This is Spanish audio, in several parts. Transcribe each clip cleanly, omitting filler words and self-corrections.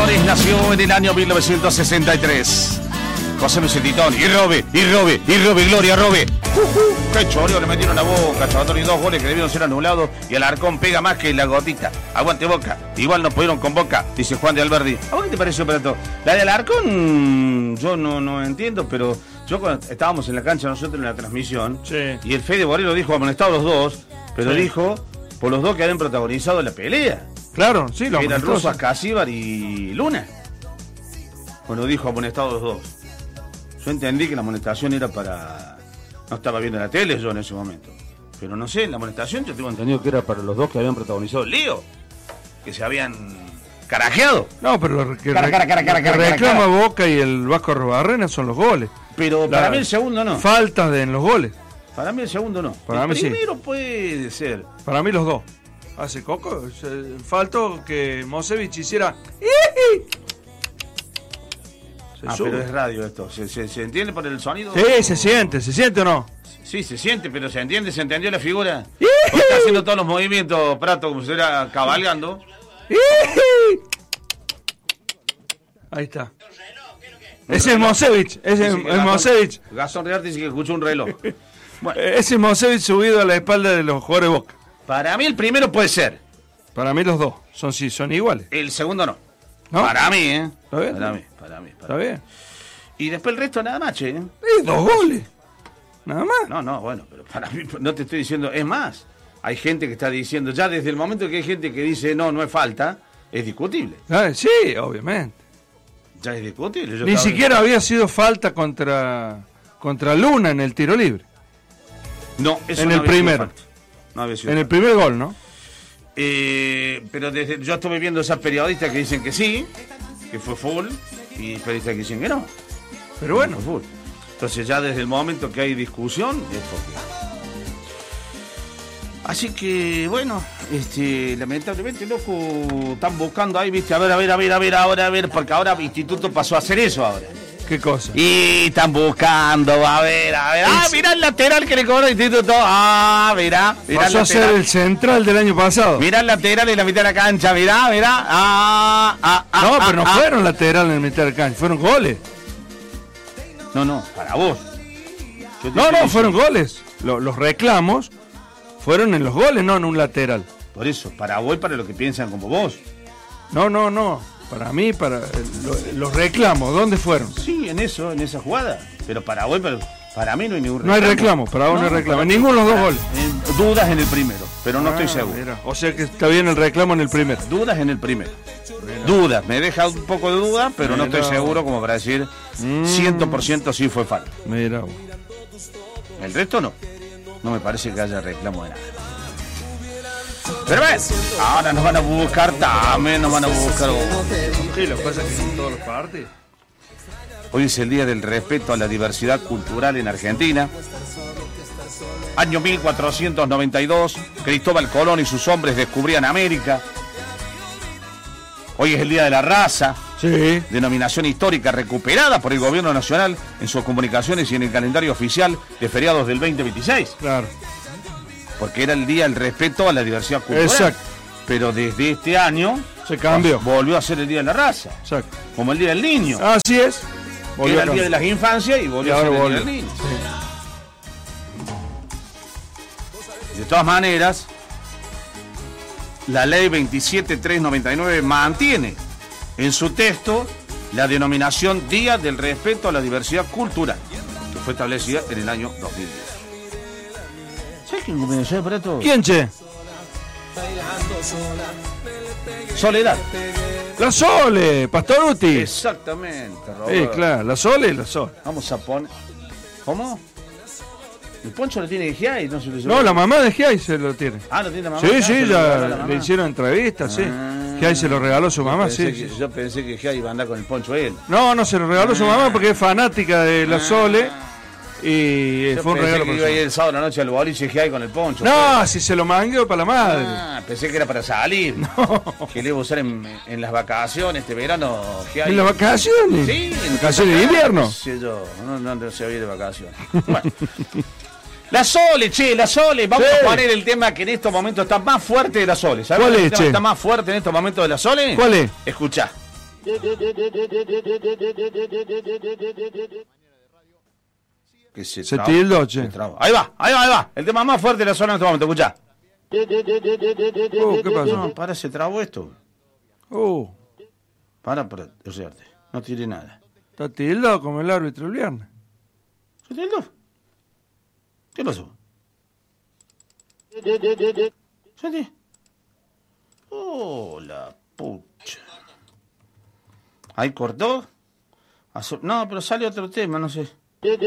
Flores nació en el año 1963. José Luis Titón, y Robe, Gloria Robe. Qué choreo le metieron a Boca, Chavatón, y 2 goles que debieron ser anulados. Y el Alarcón pega más que la gotita. Aguante Boca. Igual no pudieron con Boca, dice Juan de Alberdi. ¿A vos qué te pareció, Prato? La de Alarcón, yo no entiendo, pero yo cuando estábamos en la cancha nosotros en la transmisión, sí. Y el Fede Borrero dijo amonestados los dos, pero sí. Dijo por los dos que habían protagonizado la pelea. Claro, sí, lo eran Russo, Ascasíbar y Luna. Bueno, dijo amonestados los dos. Yo entendí que la amonestación era para... No estaba viendo la tele yo en ese momento. Pero no sé, la amonestación yo tengo entendido que era para los dos que habían protagonizado el lío. Que se habían carajeado. No, pero lo que reclama Boca y el Vasco Arrobarrena son los goles. Pero para mí el segundo no. Faltas en los goles. Para mí el segundo no. Para mí primero sí. Puede ser. Para mí los dos. Hace Coco, faltó que Mosevich hiciera... Pero es radio esto. ¿Se entiende por el sonido? Sí, se siente o no. Sí, se siente, pero se entendió la figura. Porque está haciendo todos los movimientos, Prato, como si estuviera cabalgando. Ahí está. Ese es Mosevich, Mosevich. Gastón Real dice que escuchó un reloj. Bueno. Ese es Mosevich subido a la espalda de los jugadores de Boca. Para mí el primero puede ser. Para mí los dos, son iguales. El segundo no. ¿No? Para mí, ¿Está bien? Para mí. ¿Está bien? Y después el resto nada más, che. 2 goles. Nada más. No, bueno, pero para mí no te estoy diciendo, es más. Hay gente que está diciendo, ya desde el momento que hay gente que dice no es falta, es discutible. Sí, obviamente. Ya es discutible. Ni siquiera había sido falta contra Luna en el tiro libre. No, eso en no el había primero. sido falta. No había sido en falta. El primer gol, ¿no? Pero yo estuve viendo esas periodistas que dicen que sí, que fue full, y periodistas que dicen que no. Pero bueno. Fue full. Entonces ya desde el momento que hay discusión, es porque... Así que, bueno, lamentablemente, loco, están buscando ahí, viste, a ver, porque ahora Instituto pasó a hacer eso ahora. ¿Qué cosa? Y están buscando, a ver. Mirá el lateral que le cobró el Instituto. Mirá. Pasó a ser el central del año pasado. Mirá el lateral en la mitad de la cancha, mirá. No, pero no fueron lateral en la mitad de la cancha, fueron goles. No, para vos. No, fueron goles. Los reclamos fueron en los goles, no en un lateral. Por eso, para vos y para los que piensan como vos. No. Para mí, los reclamos, ¿dónde fueron? Sí, en esa jugada. Pero para vos, para mí no hay ningún reclamo. No hay reclamo, para vos no hay reclamo. En ninguno de los 2 goles. Dudas en el primero, pero no estoy seguro. Mira. O sea que está bien el reclamo en el primero. Dudas en el primero. Dudas, me deja un poco de duda, pero no estoy seguro como para decir 100% sí fue falta. Mira. El resto no. No me parece que haya reclamo de nada. Pero ves, ahora nos van a buscar también, nos van a buscar. Sí, lo que pasa es que en todos los partidos. Hoy es el Día del Respeto a la Diversidad Cultural en Argentina. Año 1492, Cristóbal Colón y sus hombres descubrían América. Hoy es el Día de la Raza, sí. Denominación histórica recuperada por el Gobierno Nacional en sus comunicaciones y en el calendario oficial de feriados del 2026. Claro. Porque era el Día del Respeto a la Diversidad Cultural. Exacto. Pero desde este año se cambió. Volvió a ser el Día de la Raza. Exacto. Como el Día del Niño. Así es. Que era el Día de las Infancias y volvió a ser el Día del Niño. Sí. De todas maneras, la ley 27399 mantiene en su texto la denominación Día del Respeto a la Diversidad Cultural, que fue establecida en el año 2010. ¿Sabes quién comenzó para todo? ¿Quién, che? Soledad. La Sole, Pastoruti. Exactamente, Roberto. Sí, claro, la Sole y la Sole. Vamos a poner... ¿Cómo? ¿El poncho lo tiene Giai? No, la mamá de Giai se lo tiene. Ah, ¿lo tiene la mamá? Sí, ya le hicieron entrevistas, sí. Giai se lo regaló su mamá, sí. Yo pensé que Giai iba a andar con el poncho él. No, se lo regaló su mamá porque es fanática de la Sole. Y yo fue un regalo que iba a ir el sábado a la noche al boliche Giai con el poncho. No, si se lo mangueó para la madre. Pensé que era para salir. No. Que le iba a usar en las vacaciones este verano. Giai. ¿En las vacaciones? Sí, en vacaciones de invierno. Sí, yo no se había de vacaciones. Bueno. La Sole, la Sole. Vamos a poner el tema que en estos momentos está más fuerte de la Sole. ¿Sabes cuál es, el tema que está más fuerte en estos momentos de la Sole? ¿Cuál es? Escuchá. Que se tildó, che. Ahí va. El tema más fuerte de la zona en este momento, escuchá. ¿Qué pasó? No, para, se trabó esto. Para, o sea, no tiene nada. Está tildado como el árbitro el viernes. ¿Se tildó? ¿Qué pasó? ¿Sentí? Oh, la pucha. Ahí cortó. No, pero sale otro tema, no sé.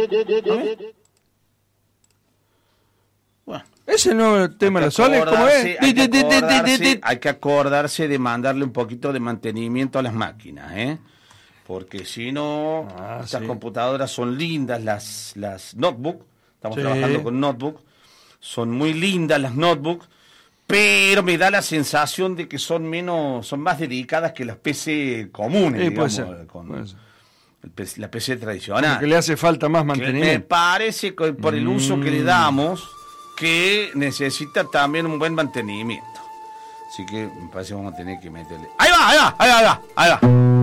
Bueno. Ese nuevo tema de los soles, ¿cómo es? Hay que acordarse de mandarle un poquito de mantenimiento a las máquinas, ¿eh? Porque si no, estas computadoras son lindas, las notebook. Estamos trabajando con notebook. Son muy lindas las notebooks, pero me da la sensación de que son más dedicadas que las PC comunes, digamos, puede ser. La PC tradicional. Que le hace falta más mantenimiento. Me parece que por el uso que le damos, que necesita también un buen mantenimiento. Así que me parece que vamos a tener que meterle. Ahí va.